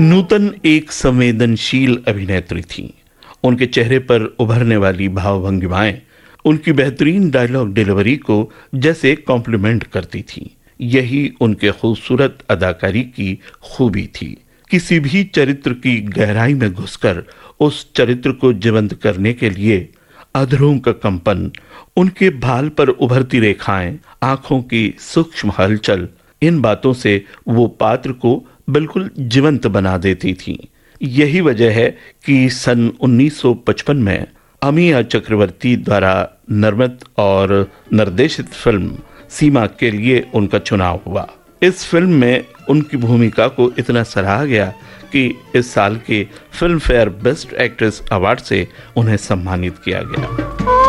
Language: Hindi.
नूतन एक संवेदनशील अभिनेत्री थीं। उनके चेहरे पर उभरने वाली भावभंगिमाएं उनकी बेहतरीन डायलॉग डिलीवरी को जैसे कॉम्प्लीमेंट करती थीं। यही उनके खूबसूरत अदाकारी की खूबी थी। किसी भी चरित्र की गहराई में घुसकर उस चरित्र को जीवंत करने के लिए अधरों का कंपन, उनके भाल पर उभरती रेखाएं, आंखों की सूक्ष्म हलचल, इन बातों से वो पात्र को बिल्कुल जीवंत बना देती थीं। यही वजह है कि सन 1955 में अमिया चक्रवर्ती द्वारा निर्मित और निर्देशित फिल्म सीमा के लिए उनका चुनाव हुआ। इस फिल्म में उनकी भूमिका को इतना सराहा गया कि इस साल के film fair best actress award से उन्हें सम्मानित किया गया।